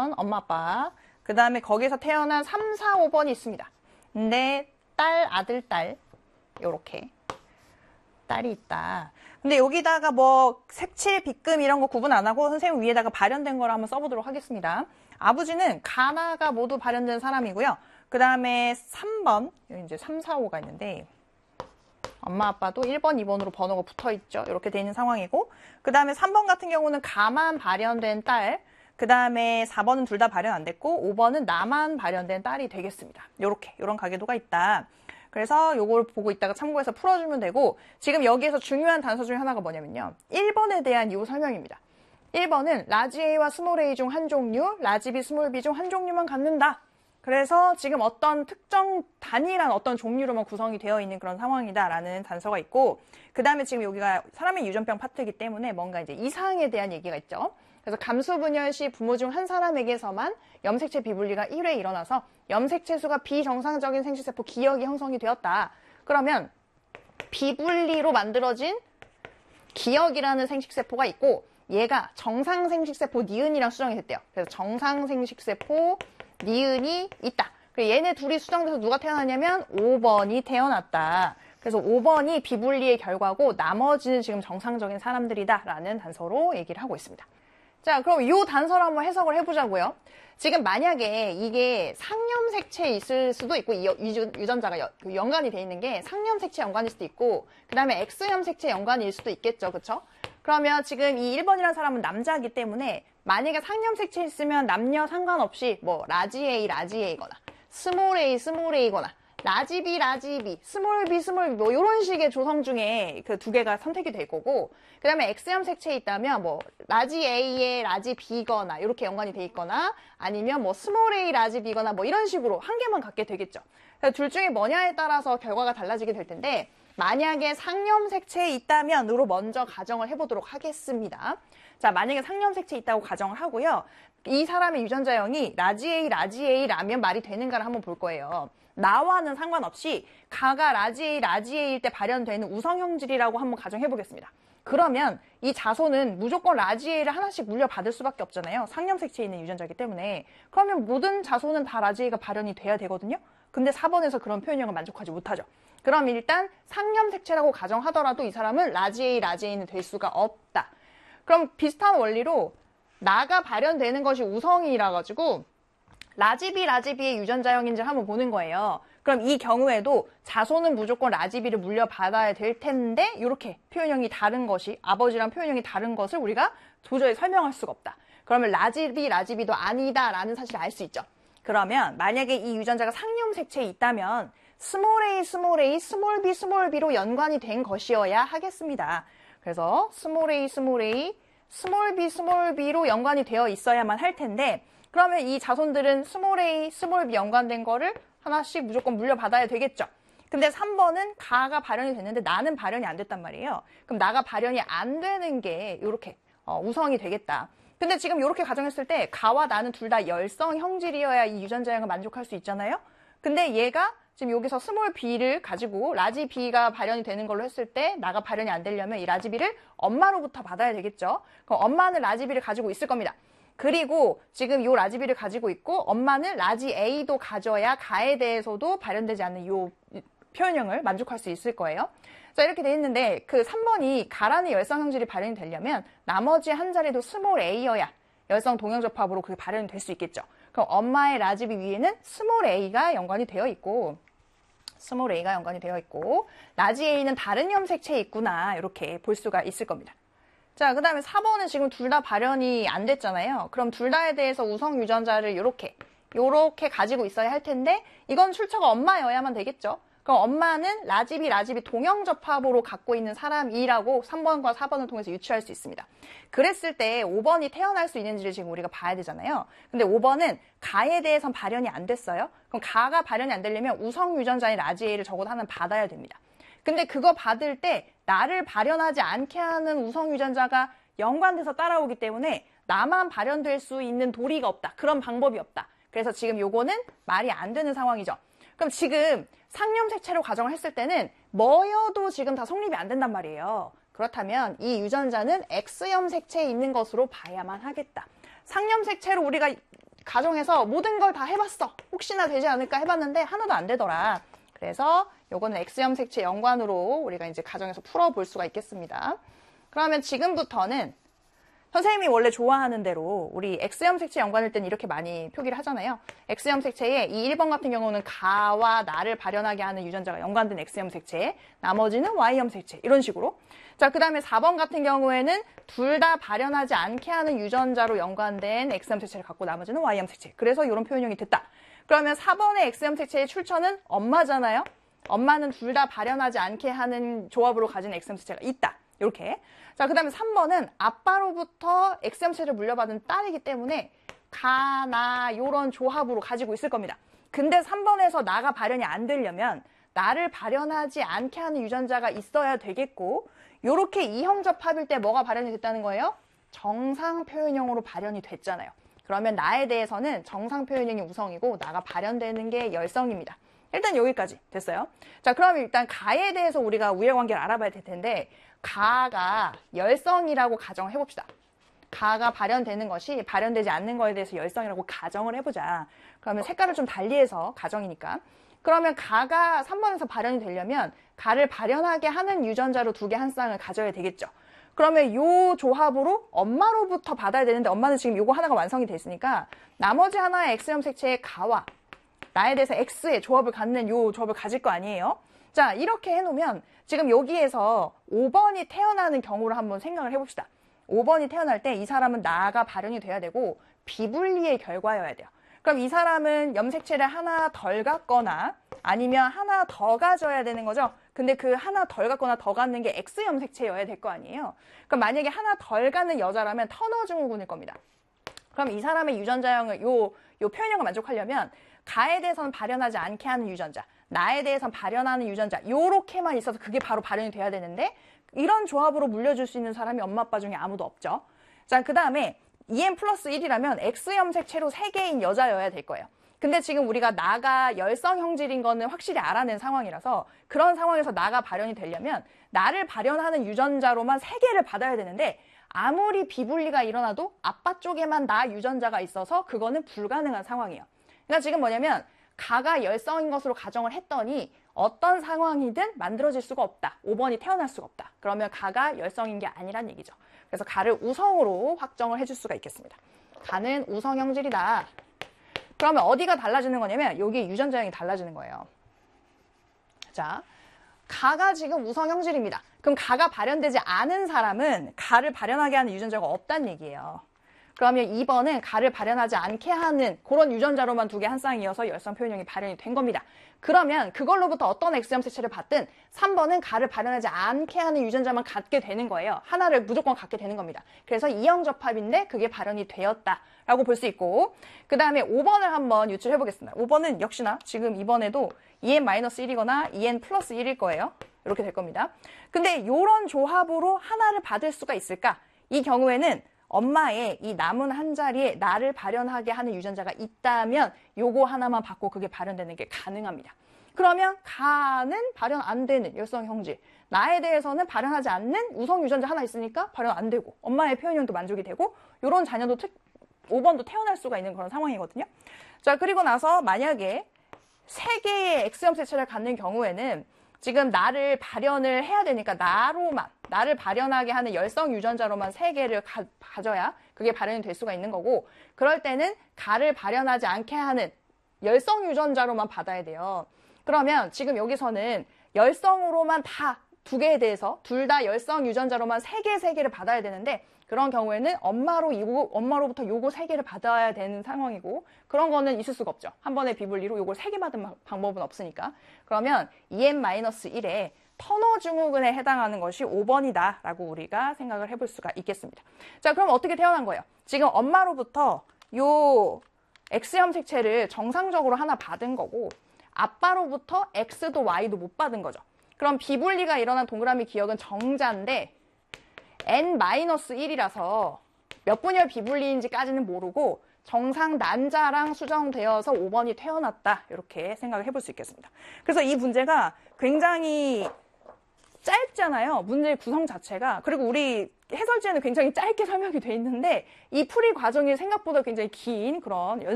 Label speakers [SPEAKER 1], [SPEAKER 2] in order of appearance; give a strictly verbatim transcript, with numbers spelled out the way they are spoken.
[SPEAKER 1] 번 엄마 아빠, 그 다음에 거기서 태어난 삼, 사, 오 번이 있습니다. 근데 딸, 아들, 딸 요렇게 딸이 있다. 근데 여기다가 뭐 색칠, 빗금 이런 거 구분 안 하고 선생님 위에다가 발현된 거를 한번 써보도록 하겠습니다. 아버지는 가나가 모두 발현된 사람이고요. 그 다음에 삼 번, 여기 이제 삼, 사, 오가 있는데 엄마 아빠도 일 번, 이 번으로 번호가 붙어 있죠. 이렇게 돼 있는 상황이고, 그 다음에 삼 번 같은 경우는 가만 발현된 딸, 그 다음에 사 번은 둘 다 발현 안 됐고 오 번은 나만 발현된 딸이 되겠습니다. 요렇게 요런 가계도가 있다. 그래서 요걸 보고 있다가 참고해서 풀어주면 되고, 지금 여기에서 중요한 단서 중에 하나가 뭐냐면요, 일 번에 대한 이유 설명입니다. 일 번은 라지 A와 스몰 a 중 한 종류, 라지 B, 스몰 b 중 한 종류만 갖는다. 그래서 지금 어떤 특정 단일한 어떤 종류로만 구성이 되어 있는 그런 상황이다라는 단서가 있고, 그 다음에 지금 여기가 사람의 유전병 파트이기 때문에 뭔가 이제 이상에 대한 얘기가 있죠. 그래서 감수분열 시 부모 중 한 사람에게서만 염색체 비분리가 일 회 일어나서 염색체 수가 비정상적인 생식세포 기억이 형성이 되었다. 그러면 비분리로 만들어진 기억이라는 생식세포가 있고, 얘가 정상 생식세포 니은이랑 수정이 됐대요. 그래서 정상 생식세포 니은이 있다. 그리고 얘네 둘이 수정돼서 누가 태어났냐면 오 번이 태어났다. 그래서 오 번이 비분리의 결과고 나머지는 지금 정상적인 사람들이다 라는 단서로 얘기를 하고 있습니다. 자, 그럼 이 단서를 한번 해석을 해보자고요. 지금 만약에 이게 상염색체에 있을 수도 있고, 이 유전자가 연관이 돼 있는 게 상염색체 연관일 수도 있고, 그 다음에 X염색체 연관일 수도 있겠죠. 그쵸? 그러면 지금 이 일 번이라는 사람은 남자이기 때문에 만약에 상염색체 있으면 남녀 상관없이 뭐 라지 A, 라지 A거나 스몰 A, 스몰 A거나 라지 B, 라지 B, 스몰 B, 스몰 B 뭐 이런 식의 조성 중에 그 두 개가 선택이 될 거고, 그 다음에 X염 색체에 있다면 뭐 라지 A에 라지 B거나 이렇게 연관이 돼 있거나, 아니면 뭐 스몰 A, 라지 B거나 뭐 이런 식으로 한 개만 갖게 되겠죠. 그래서 둘 중에 뭐냐에 따라서 결과가 달라지게 될 텐데, 만약에 상염 색체에 있다면으로 먼저 가정을 해보도록 하겠습니다. 자, 만약에 상염 색체에 있다고 가정을 하고요. 이 사람의 유전자형이 라지 A, 라지 A라면 말이 되는가를 한번 볼 거예요. 나와는 상관없이 가가 라지 A, 라지 A일 때 발현되는 우성형질이라고 한번 가정해 보겠습니다. 그러면 이 자손은 무조건 라지 A를 하나씩 물려받을 수밖에 없잖아요. 상염색체에 있는 유전자이기 때문에. 그러면 모든 자손은 다 라지 A가 발현이 돼야 되거든요. 근데 사 번에서 그런 표현형을 만족하지 못하죠. 그럼 일단 상염색체라고 가정하더라도 이 사람은 라지 A, 라지 A는 될 수가 없다. 그럼 비슷한 원리로 나가 발현되는 것이 우성이라 가지고 라지 B, 라지 B의 유전자형인지 한번 보는 거예요. 그럼 이 경우에도 자손은 무조건 라지 B를 물려받아야 될 텐데, 이렇게 표현형이 다른 것이, 아버지랑 표현형이 다른 것을 우리가 도저히 설명할 수가 없다. 그러면 라지 B, 라지 B도 아니다라는 사실을 알 수 있죠. 그러면 만약에 이 유전자가 상염색체에 있다면 스몰 a, 스몰 a, 스몰 b, 스몰 b로 연관이 된 것이어야 하겠습니다. 그래서 스몰 a, 스몰 a, 스몰 b, 스몰 b로 연관이 되어 있어야만 할 텐데, 그러면 이 자손들은 스몰 a, 스몰 b 연관된 거를 하나씩 무조건 물려받아야 되겠죠. 근데 삼 번은 가가 발현이 됐는데 나는 발현이 안 됐단 말이에요. 그럼 나가 발현이 안 되는 게 이렇게 어, 우성이 되겠다. 근데 지금 이렇게 가정했을 때 가와 나는 둘 다 열성 형질이어야 이 유전자형을 만족할 수 있잖아요. 근데 얘가 지금 여기서 스몰 b를 가지고 라지 b가 발현이 되는 걸로 했을 때 나가 발현이 안 되려면 이 라지 b를 엄마로부터 받아야 되겠죠. 그럼 엄마는 라지 b를 가지고 있을 겁니다. 그리고 지금 이 라지 b를 가지고 있고 엄마는 라지 A도 가져야 가에 대해서도 발현되지 않는 이 표현형을 만족할 수 있을 거예요. 자, 이렇게 돼 있는데 그 삼 번이 가라는 열성 형질이 발현이 되려면 나머지 한 자리도 스몰 A여야 열성 동형접합으로 그게 발현이 될 수 있겠죠. 그럼 엄마의 라지 B 위에는 스몰 A가 연관이 되어 있고, 스몰 A가 연관이 되어 있고, 라지 A는 다른 염색체에 있구나, 이렇게 볼 수가 있을 겁니다. 자, 그 다음에 사 번은 지금 둘 다 발현이 안 됐잖아요. 그럼 둘 다에 대해서 우성 유전자를 이렇게, 이렇게 가지고 있어야 할 텐데, 이건 출처가 엄마여야만 되겠죠. 그럼 엄마는 라지 B, 라지 B 동형접합으로 갖고 있는 사람이라고 삼 번과 사 번을 통해서 유추할 수 있습니다. 그랬을 때 오 번이 태어날 수 있는지를 지금 우리가 봐야 되잖아요. 근데 오 번은 가에 대해선 발현이 안 됐어요. 그럼 가가 발현이 안 되려면 우성 유전자인 라지 A를 적어도 하나 받아야 됩니다. 근데 그거 받을 때 나를 발현하지 않게 하는 우성 유전자가 연관돼서 따라오기 때문에 나만 발현될 수 있는 도리가 없다. 그런 방법이 없다. 그래서 지금 요거는 말이 안 되는 상황이죠. 그럼 지금 상염색체로 가정을 했을 때는 뭐여도 지금 다 성립이 안 된단 말이에요. 그렇다면 이 유전자는 X염색체에 있는 것으로 봐야만 하겠다. 상염색체로 우리가 가정에서 모든 걸 다 해봤어. 혹시나 되지 않을까 해봤는데 하나도 안 되더라. 그래서 요거는 X형 색채 연관으로 우리가 이제 가정에서 풀어볼 수가 있겠습니다. 그러면 지금부터는 선생님이 원래 좋아하는 대로 우리 X형 색채 연관일 때는 이렇게 많이 표기를 하잖아요. X형 색채에 이 일 번 같은 경우는 가와 나를 발현하게 하는 유전자가 연관된 X형 색채, 나머지는 Y형 색채 이런 식으로. 자, 그 다음에 사 번 같은 경우에는 둘 다 발현하지 않게 하는 유전자로 연관된 X형 색채를 갖고 나머지는 Y형 색채. 그래서 이런 표현형이 됐다. 그러면 사 번의 X형 색채의 출처는 엄마잖아요. 엄마는 둘 다 발현하지 않게 하는 조합으로 가진 X형 색채가 있다. 이렇게. 자, 그 다음에 삼 번은 아빠로부터 X형 색채를 물려받은 딸이기 때문에 가, 나 이런 조합으로 가지고 있을 겁니다. 근데 삼 번에서 나가 발현이 안 되려면 나를 발현하지 않게 하는 유전자가 있어야 되겠고 이렇게 이형접합일 때 뭐가 발현이 됐다는 거예요? 정상 표현형으로 발현이 됐잖아요. 그러면 나에 대해서는 정상 표현형이 우성이고 나가 발현되는 게 열성입니다. 일단 여기까지 됐어요. 자, 그럼 일단 가에 대해서 우리가 우열관계를 알아봐야 될 텐데 가가 열성이라고 가정을 해봅시다. 가가 발현되는 것이 발현되지 않는 거에 대해서 열성이라고 가정을 해보자. 그러면 색깔을 좀 달리해서 가정이니까. 그러면 가가 삼 번에서 발현이 되려면 가를 발현하게 하는 유전자로 두 개 한 쌍을 가져야 되겠죠. 그러면 요 조합으로 엄마로부터 받아야 되는데 엄마는 지금 요거 하나가 완성이 됐으니까 나머지 하나의 X형 색채의 가와 나에 대해서 X의 조합을 갖는 요 조합을 가질 거 아니에요? 자, 이렇게 해놓으면 지금 여기에서 오 번이 태어나는 경우를 한번 생각을 해봅시다. 오 번이 태어날 때 이 사람은 나가 발현이 돼야 되고 비분리의 결과여야 돼요. 그럼 이 사람은 염색체를 하나 덜 갖거나 아니면 하나 더 가져야 되는 거죠. 근데 그 하나 덜 갖거나 더 갖는 게 X 염색체여야 될 거 아니에요. 그럼 만약에 하나 덜 갖는 여자라면 터너 증후군일 겁니다. 그럼 이 사람의 유전자형을 요, 요 표현형을 만족하려면 가에 대해서는 발현하지 않게 하는 유전자, 나에 대해서는 발현하는 유전자 요렇게만 있어서 그게 바로 발현이 돼야 되는데 이런 조합으로 물려줄 수 있는 사람이 엄마 아빠 중에 아무도 없죠. 자, 그 다음에 이엔 플러스 일이라면 X 염색체로 세 개인 여자여야 될 거예요. 근데 지금 우리가 나가 열성 형질인 거는 확실히 알아낸 상황이라서 그런 상황에서 나가 발현이 되려면 나를 발현하는 유전자로만 세 개를 받아야 되는데 아무리 비분리가 일어나도 아빠 쪽에만 나 유전자가 있어서 그거는 불가능한 상황이에요. 그러니까 지금 뭐냐면 가가 열성인 것으로 가정을 했더니 어떤 상황이든 만들어질 수가 없다. 오 번이 태어날 수가 없다. 그러면 가가 열성인 게 아니란 얘기죠. 그래서 가를 우성으로 확정을 해줄 수가 있겠습니다. 가는 우성 형질이다. 그러면 어디가 달라지는 거냐면 여기 유전자형이 달라지는 거예요. 자, 가가 지금 우성 형질입니다. 그럼 가가 발현되지 않은 사람은 가를 발현하게 하는 유전자가 없다는 얘기예요. 그러면 이 번은 가를 발현하지 않게 하는 그런 유전자로만 두 개 한 쌍이어서 열성 표현형이 발현이 된 겁니다. 그러면 그걸로부터 어떤 X형 색채를 받든 삼 번은 가를 발현하지 않게 하는 유전자만 갖게 되는 거예요. 하나를 무조건 갖게 되는 겁니다. 그래서 이형접합인데 그게 발현이 되었다라고 볼 수 있고 그 다음에 오 번을 한번 유출해 보겠습니다. 오 번은 역시나 지금 이번에도 이엔 마이너스 일이거나 이엔 플러스 일일 거예요. 이렇게 될 겁니다. 근데 이런 조합으로 하나를 받을 수가 있을까? 이 경우에는 엄마의 이 남은 한 자리에 나를 발현하게 하는 유전자가 있다면 요거 하나만 받고 그게 발현되는 게 가능합니다. 그러면 가는 발현 안 되는 열성 형질, 나에 대해서는 발현하지 않는 우성 유전자 하나 있으니까 발현 안 되고 엄마의 표현형도 만족이 되고 요런 자녀도 특, 오 번도 태어날 수가 있는 그런 상황이거든요. 자, 그리고 나서 만약에 세 개의 X형 색채를 갖는 경우에는 지금 나를 발현을 해야 되니까 나로만, 나를 발현하게 하는 열성 유전자로만 세 개를 가, 가져야 그게 발현이 될 수가 있는 거고 그럴 때는 가를 발현하지 않게 하는 열성 유전자로만 받아야 돼요. 그러면 지금 여기서는 열성으로만 다 두 개에 대해서 둘 다 열성 유전자로만 세 개, 세 개를 받아야 되는데 그런 경우에는 엄마로 이거, 엄마로부터 요거 세 개를 받아야 되는 상황이고 그런 거는 있을 수가 없죠. 한 번의 비분리로 요걸 세 개 받은 방법은 없으니까. 그러면 이엔 마이너스 일에 터너 증후군에 해당하는 것이 오 번이다 라고 우리가 생각을 해볼 수가 있겠습니다. 자, 그럼 어떻게 태어난 거예요? 지금 엄마로부터 요 X형 색채를 정상적으로 하나 받은 거고 아빠로부터 X도 Y도 못 받은 거죠. 그럼 비분리가 일어난 동그라미 기억은 정자인데 엔 마이너스 일이라서 몇 분열 비분리인지까지는 모르고 정상 난자랑 수정되어서 오 번이 태어났다 이렇게 생각을 해볼 수 있겠습니다. 그래서 이 문제가 굉장히 짧잖아요. 문제의 구성 자체가. 그리고 우리 해설지에는 굉장히 짧게 설명이 돼 있는데 이 풀이 과정이 생각보다 굉장히 긴 그런